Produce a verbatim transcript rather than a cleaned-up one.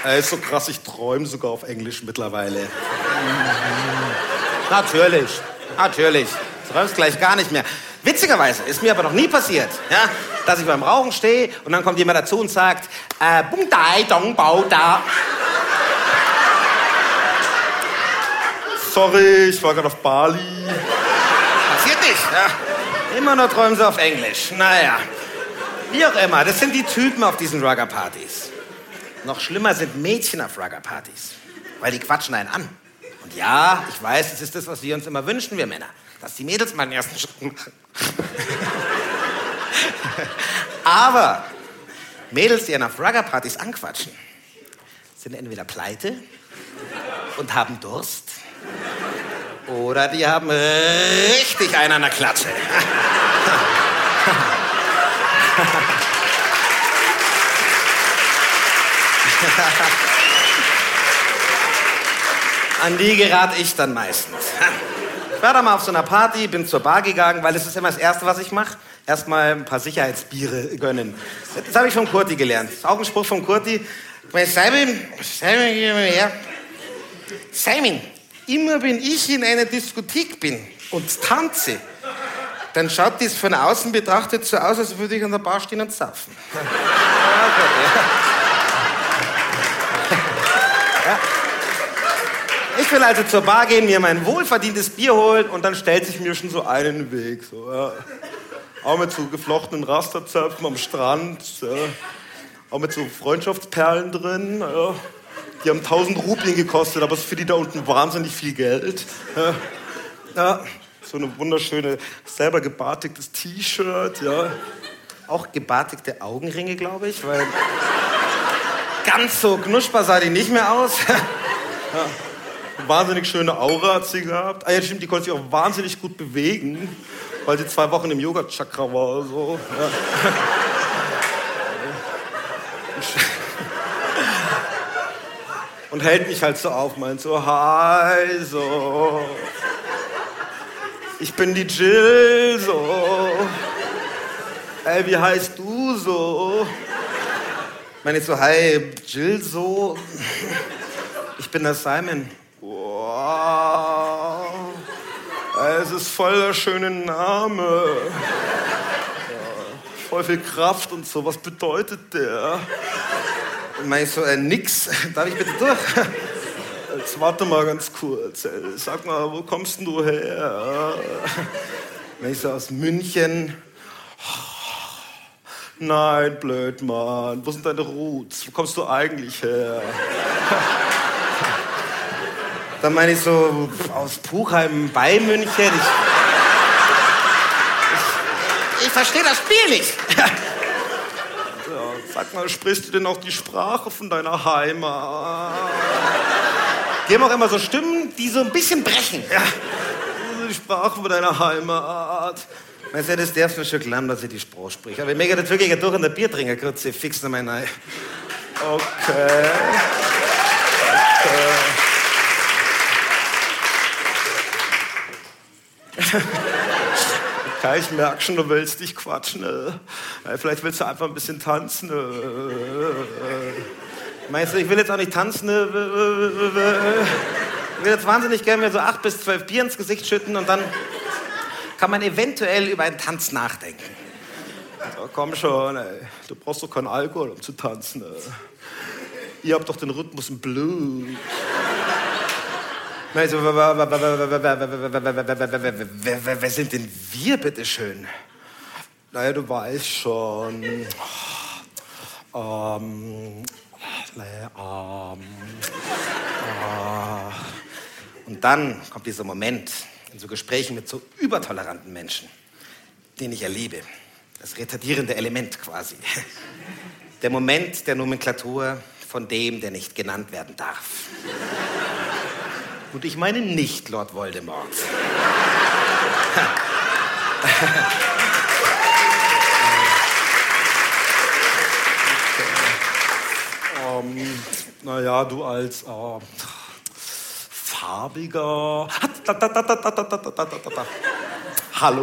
Ey, ist so krass, ich träume sogar auf Englisch mittlerweile. Natürlich, natürlich. Du träumst gleich gar nicht mehr. Witzigerweise ist mir aber noch nie passiert, ja, dass ich beim Rauchen stehe und dann kommt jemand dazu und sagt, äh, bum dai dong bau da. Sorry, ich war gerade auf Bali. Passiert nicht, ja. Immer nur träumen sie auf Englisch. Naja, wie auch immer, das sind die Typen auf diesen Rugger-Partys. Noch schlimmer sind Mädchen auf Rugger-Partys, weil die quatschen einen an. Und ja, ich weiß, das ist das, was wir uns immer wünschen, wir Männer. Dass die Mädels mal den ersten Schritt machen. Aber Mädels, die einen auf Rugger-Partys anquatschen, sind entweder pleite und haben Durst oder die haben richtig einen an der Klatsche. An die gerate ich dann meistens. Ich war da mal auf so einer Party, bin zur Bar gegangen, weil das ist immer das Erste, was ich mache. Erstmal ein paar Sicherheitsbiere gönnen. Das habe ich von Kurti gelernt. Das ist auch ein Spruch von Kurti. Simon, Simon, geh mal her. Simon, immer wenn ich in einer Diskothek bin und tanze, dann schaut das von außen betrachtet so aus, als würde ich an der Bar stehen und zapfen. Ja. Ich will also zur Bar gehen, mir mein wohlverdientes Bier holen und dann stellt sich mir schon so einen Weg. So, ja. Auch mit so geflochtenen Rasterzöpfen am Strand. Ja. Auch mit so Freundschaftsperlen drin. Ja. Die haben tausend Rupien gekostet, aber es ist für die da unten wahnsinnig viel Geld. Ja. Ja. So eine wunderschöne, selber gebartigtes T-Shirt. Ja. Auch gebartigte Augenringe, glaube ich, weil ganz so knusperbar sah die nicht mehr aus. Ja. Wahnsinnig schöne Aura hat sie gehabt. Ah ja, stimmt, die konnte sich auch wahnsinnig gut bewegen, weil sie zwei Wochen im Yoga-Chakra war. So. Ja. Und hält mich halt so auf, meint so, hi, so. Ich bin die Jill, so. Ey, wie heißt du, so? Meine ich so, hi, Jill, so. Ich bin der Simon. Wow. Es ist voll der schöne Name. Ja, voll viel Kraft und so. Was bedeutet der? Und meine ich so, äh, nix. Darf ich bitte durch? Jetzt warte mal ganz kurz. Sag mal, wo kommst denn du her? Meine ich so, aus München. Nein, blöd, Mann. Wo sind deine Roots? Wo kommst du eigentlich her? Dann meine ich so, aus Puchheim bei München. Ich, ich, ich verstehe das Spiel nicht. Ja, sag mal, sprichst du denn auch die Sprache von deiner Heimat? Die haben auch immer so Stimmen, die so ein bisschen brechen. Ja. Die Sprache von deiner Heimat. Weißt du, das darfst du schon glauben, dass ich die Sprache spreche. Aber ich möchte das wirklich durch in der Biertrinker kurz fix noch mal rein. Okay. Okay. Okay, ich merke schon, du willst dich quatschen. Äh. Vielleicht willst du einfach ein bisschen tanzen. Äh. Meinst du, ich will jetzt auch nicht tanzen? Äh. Ich will jetzt wahnsinnig gerne mir so acht bis zwölf Bier ins Gesicht schütten und dann kann man eventuell über einen Tanz nachdenken. Ja, komm schon, ey. Du brauchst doch keinen Alkohol, um zu tanzen. Ey. Ihr habt doch den Rhythmus im Blut. Also, wer sind denn wir, bitteschön? Naja, du weißt schon. Ähm, ähm, äh. Und dann kommt dieser Moment in so Gesprächen mit so übertoleranten Menschen, den ich erlebe. Das retardierende Element quasi. Der Moment der Nomenklatur von dem, der nicht genannt werden darf. Und ich meine nicht Lord Voldemort. ähm, naja, du als äh, farbiger... Hallo?